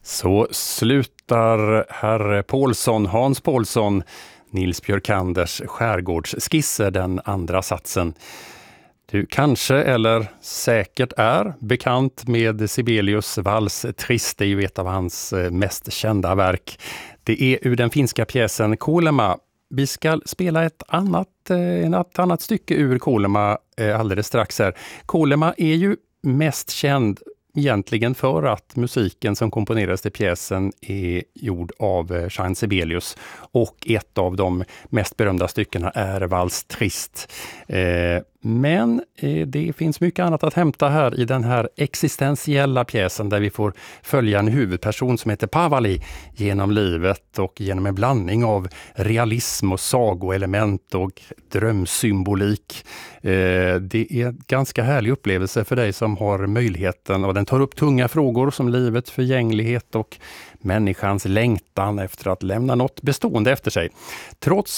Så slutar herr Paulsson, Hans Paulsson, Nils Björkanders skärgårdsskisser, den andra satsen. Du kanske eller säkert är bekant med Sibelius vals Trist, det är ju ett av hans mest kända verk. Det är ur den finska pjäsen Kuolema. Vi ska spela ett annat stycke ur Kuolema alldeles strax här. Kuolema är ju mest känd egentligen för att musiken som komponerades till pjäsen är gjord av Jean Sibelius, och ett av de mest berömda styckena är vals Trist. Men det finns mycket annat att hämta här i den här existentiella pjäsen, där vi får följa en huvudperson som heter Pavali genom livet och genom en blandning av realism och sagoelement och drömsymbolik. Det är en ganska härlig upplevelse för dig som har möjligheten, och den tar upp tunga frågor som livets förgänglighet och människans längtan efter att lämna något bestående efter sig. Trots